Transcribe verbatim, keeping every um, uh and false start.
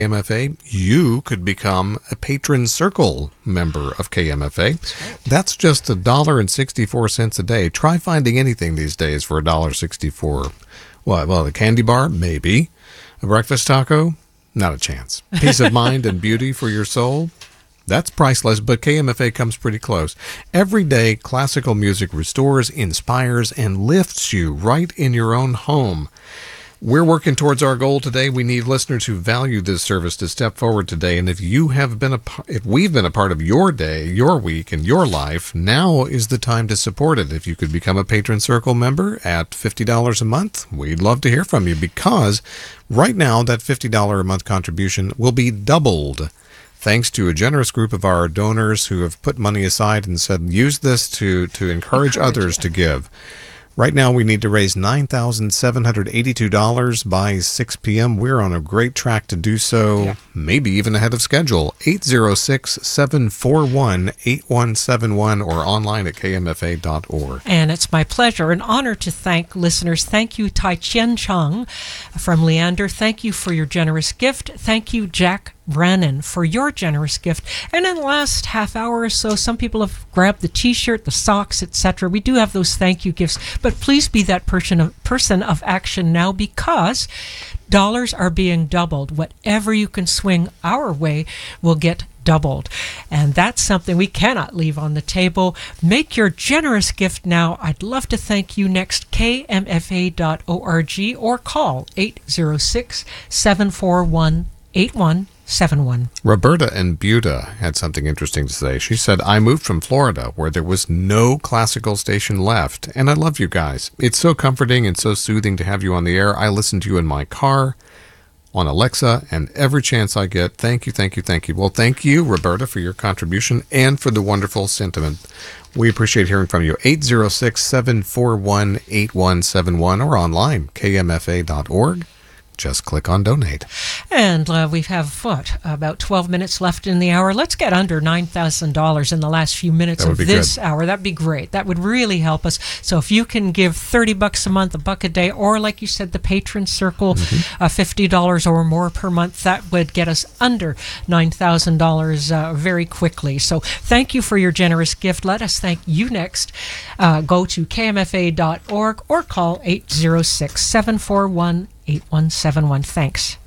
K M F A, you could become a Patron Circle member of K M F A. That's, right. That's just a dollar and sixty-four cents a day. Try finding anything these days for a dollar sixty-four. Well, well, a candy bar, maybe. A breakfast taco, not a chance. Peace of mind and beauty for your soul, that's priceless, but K M F A comes pretty close. Every day, classical music restores, inspires, and lifts you right in your own home. We're working towards our goal today. We need listeners who value this service to step forward today. And if you have been a, if we've been a part of your day, your week, and your life, now is the time to support it. If you could become a Patron Circle member at fifty dollars a month, we'd love to hear from you, because right now that fifty dollars a month contribution will be doubled, thanks to a generous group of our donors who have put money aside and said, use this to, to encourage, encourage others you. to give. Right now, we need to raise nine thousand seven hundred eighty-two dollars by six p.m. We're on a great track to do so, yeah. maybe even ahead of schedule. eight zero six, seven four one, eight one seven one or online at k m f a dot org. And it's my pleasure and honor to thank listeners. Thank you, Tai Chien Chung from Leander. Thank you for your generous gift. Thank you, Jack Brannon, for your generous gift. And in the last half hour or so, some people have grabbed the t-shirt, the socks, et cetera. We do have those thank you gifts, but please be that person of, person of action now, because dollars are being doubled. Whatever you can swing our way will get doubled. And that's something we cannot leave on the table. Make your generous gift now. I'd love to thank you next, k m f a dot org, or call eight zero six, seven four one, eight one seven one. Roberta in Buda had something interesting to say. She said, I moved from Florida where there was no classical station left, and I love you guys. It's so comforting and so soothing to have you on the air. I listen to you in my car, on Alexa, and every chance I get. Thank you, thank you, thank you. Well, thank you, Roberta, for your contribution and for the wonderful sentiment. We appreciate hearing from you. eight zero six, seven four one, eight one seven one or online, k m f a dot org. Just click on donate. And uh, we have, what, about twelve minutes left in the hour. Let's get under nine thousand dollars in the last few minutes of this good. hour. That'd be great. That would really help us. So if you can give thirty bucks a month, a buck a day, or like you said, the Patron Circle, mm-hmm. uh, fifty dollars or more per month, that would get us under nine thousand dollars uh, very quickly. So thank you for your generous gift. Let us thank you next. Uh, go to k m f a dot org or call eight zero six, seven four one, eight one seven one. Thanks.